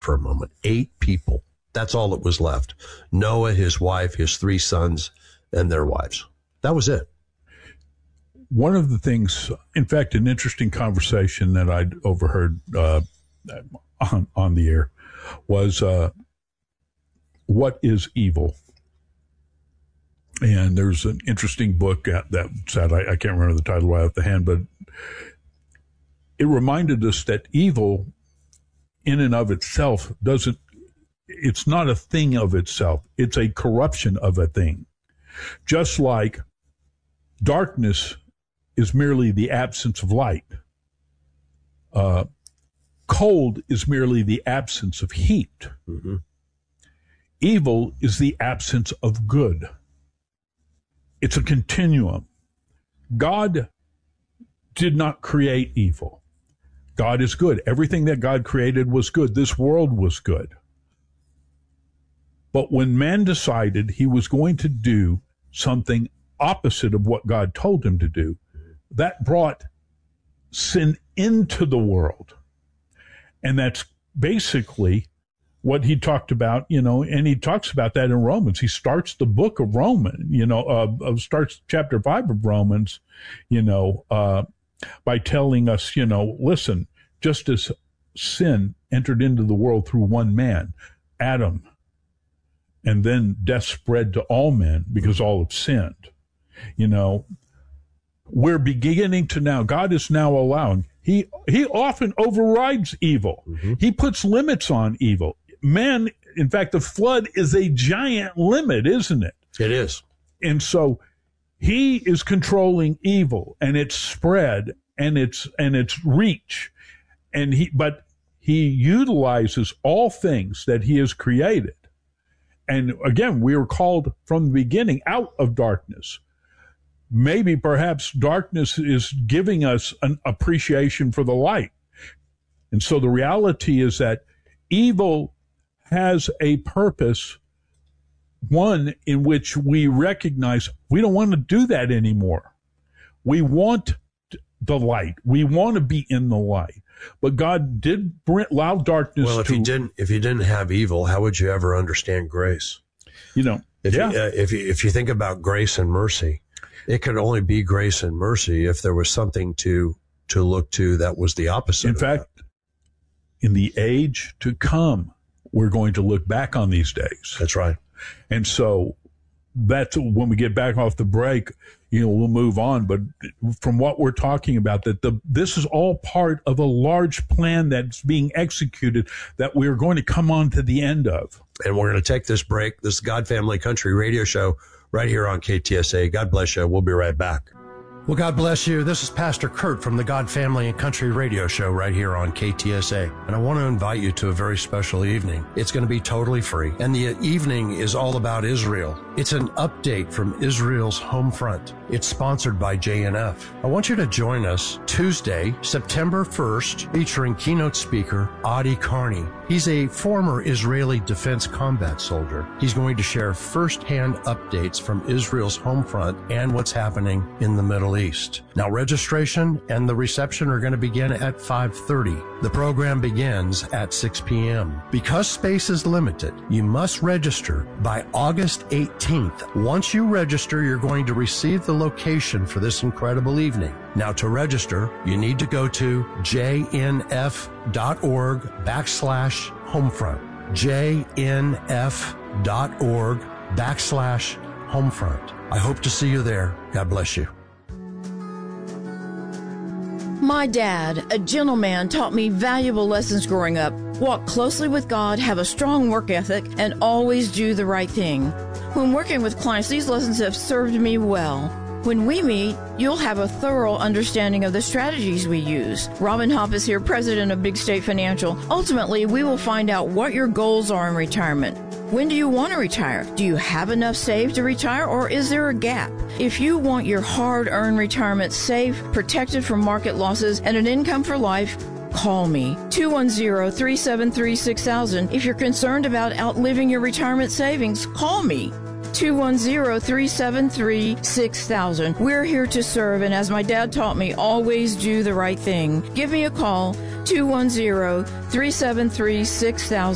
for a moment. 8 people. That's all that was left. Noah, his wife, his 3 sons, and their wives. That was it. One of the things, in fact, an interesting conversation that I'd overheard on the air was, what is evil? And there's an interesting book that said, I can't remember the title right off the hand, but it reminded us that evil in and of itself it's not a thing of itself. It's a corruption of a thing. Just like darkness is merely the absence of light. Cold is merely the absence of heat. Mm-hmm. Evil is the absence of good. It's a continuum. God did not create evil. God is good. Everything that God created was good. This world was good. But when man decided he was going to do something opposite of what God told him to do, that brought sin into the world. And that's basically what he talked about, and he talks about that in Romans. He starts the book of Romans, starts chapter 5 of Romans, by telling us, listen, just as sin entered into the world through one man, Adam, and then death spread to all men because all have sinned. We're beginning to now, God is now allowing, he often overrides evil. Mm-hmm. He puts limits on evil. Man, in fact, the flood is a giant limit, isn't it? It is. And so he is controlling evil and its spread and its reach. But he utilizes all things that he has created. And again, we were called from the beginning out of darkness. Maybe perhaps darkness is giving us an appreciation for the light. And so the reality is that evil has a purpose, one in which we recognize we don't want to do that anymore. We want the light. We want to be in the light. But God did allow darkness. Well, if you didn't have evil, how would you ever understand grace? If you think about grace and mercy, it could only be grace and mercy if there was something to look to that was the opposite. In fact, in the age to come, we're going to look back on these days. That's right. And so that's when we get back off the break, we'll move on. But from what we're talking about, this is all part of a large plan that's being executed that we're going to come on to the end of. And we're going to take this break. This is God Family Country Radio Show right here on KTSA. God bless you. We'll be right back. Well, God bless you. This is Pastor Kurt from the God Family and Country Radio Show right here on KTSA. And I want to invite you to a very special evening. It's going to be totally free. And the evening is all about Israel. It's an update from Israel's home front. It's sponsored by JNF. I want you to join us Tuesday, September 1st, featuring keynote speaker Adi Carney. He's a former Israeli Defense Combat soldier. He's going to share firsthand updates from Israel's home front and what's happening in the Middle East. Now, registration and the reception are going to begin at 5:30. The program begins at 6 p.m. Because space is limited, you must register by August 18th. Once you register, you're going to receive the location for this incredible evening. Now, to register, you need to go to jnf.org/homefront. jnf.org/homefront. I hope to see you there. God bless you. My dad, a gentleman, taught me valuable lessons growing up. Walk closely with God, have a strong work ethic, and always do the right thing. When working with clients, these lessons have served me well. When we meet, you'll have a thorough understanding of the strategies we use. Robin Hopp is here, president of Big State Financial. Ultimately, we will find out what your goals are in retirement. When do you want to retire? Do you have enough saved to retire, or is there a gap? If you want your hard-earned retirement safe, protected from market losses, and an income for life, call me, 210-373-6000. If you're concerned about outliving your retirement savings, call me, 210-373-6000. We're here to serve, and as my dad taught me, always do the right thing. Give me a call, 210-373-6000.